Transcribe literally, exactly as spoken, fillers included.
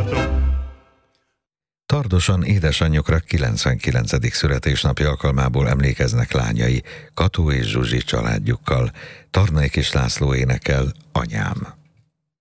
látom. Tardosan édesanyjukra kilencvenkilencedik születésnapi alkalmából emlékeznek lányai, Kató és Zsuzsi családjukkal. Tarnai Kis László énekel Anyám.